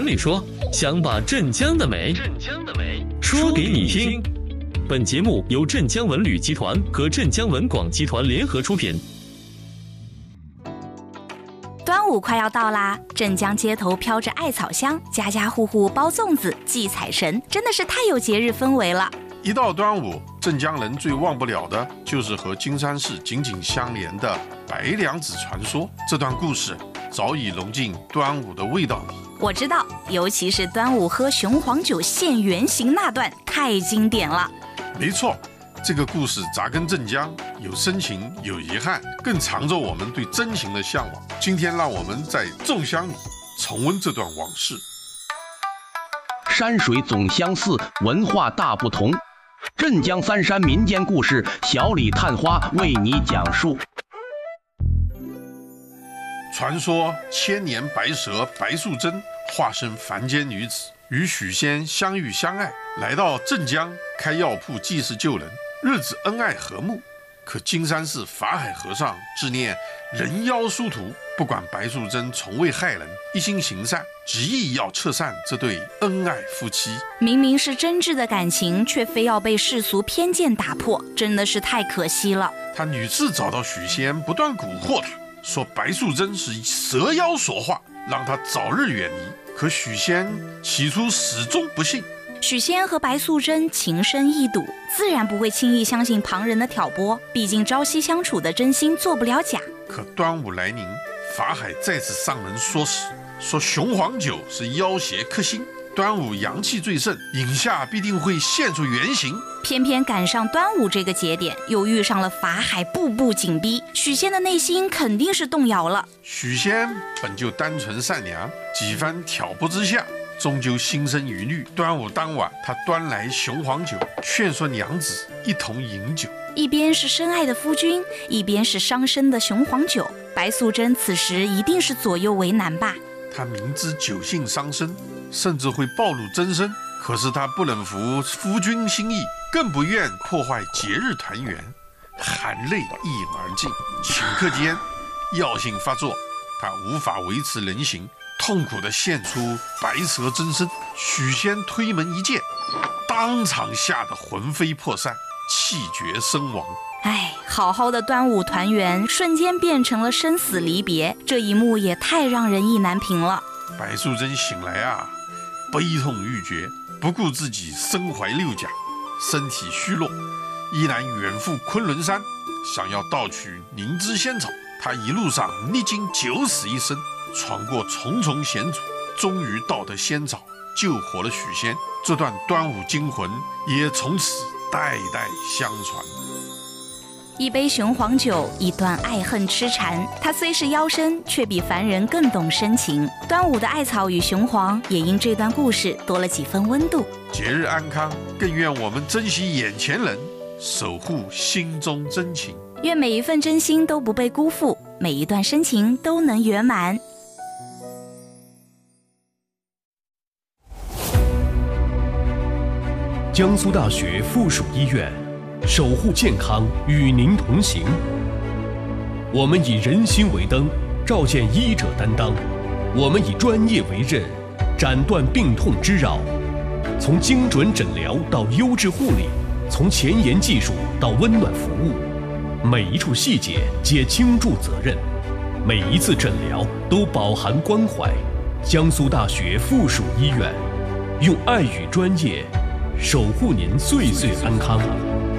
里说，想把镇江的美说给你听。本节目由镇江文旅集团和镇江文广集团联合出品。 端午快要到啦，镇江街头飘着艾草香，家家户户包粽子祭财神，真的是太有节日氛围了。 一到端午，镇江人最忘不了的就是和金山市紧紧相连的白娘子传说。这段故事早已融进端午的味道里。 我知道，尤其是端午喝雄黄酒现原形那段，太经典了。 没错，这个故事扎根镇江，有深情，有遗憾，更藏着我们对真情的向往。今天让我们在粽香里重温这段往事。 山水总相似，文化大不同。镇江三山民间故事，小李探花为你讲述。 传说千年白蛇白素贞化身凡间女子，与许仙相遇相爱，来到镇江开药铺济世救人，日子恩爱和睦。可金山寺法海和尚执念人妖殊途，不管白素贞从未害人，一心行善，执意要撤散这对恩爱夫妻。 明明是真挚的感情，却非要被世俗偏见打破，真的是太可惜了。 他屡次找到许仙，不断蛊惑他，说白素贞是蛇妖所化，让他早日远离。可许仙起初始终不信。 许仙和白素贞情深意笃，自然不会轻易相信旁人的挑拨，毕竟朝夕相处的真心做不了假。 可端午来临，法海再次上门说史，说雄黄酒是妖邪克星，端午阳气最盛，饮下必定会现出原形。 偏偏赶上端午这个节点，又遇上了法海步步紧逼，许仙的内心肯定是动摇了。 许仙本就单纯善良，几番挑拨之下，终究心生疑虑。端午当晚，他端来雄黄酒，劝说娘子一同饮酒。 一边是深爱的夫君，一边是伤身的雄黄酒，白素贞此时一定是左右为难吧。 他明知酒性伤身，甚至会暴露真身，可是他不能服夫君心意，更不愿破坏节日团圆，含泪一饮而尽。顷刻间药性发作，他无法维持人形，痛苦地现出白蛇真身。许仙推门一剑，当场吓得魂飞魄散，气绝身亡。 好好的端午团圆，瞬间变成了生死离别，这一幕也太让人意难平了。 白素贞醒来啊，悲痛欲绝，不顾自己身怀六甲，身体虚弱，依然远赴昆仑山，想要盗取灵芝仙草。他一路上历经九死一生，闯过重重险阻，终于盗得仙草，救活了许仙。这段端午惊魂也从此代代相传。 一杯雄黄酒，一段爱恨痴缠，他虽是妖身，却比凡人更懂深情。端午的艾草与雄黄也因这段故事多了几分温度。 节日安康，更愿我们珍惜眼前人，守护心中真情。 愿每一份真心都不被辜负，每一段深情都能圆满。 江苏大学附属医院，守护健康，与您同行。我们以人心为灯，照见医者担当；我们以专业为刃，斩断病痛之扰。从精准诊疗到优质护理，从前沿技术到温暖服务，每一处细节皆倾注责任，每一次诊疗都饱含关怀。江苏大学附属医院，用爱与专业守护您岁岁安康。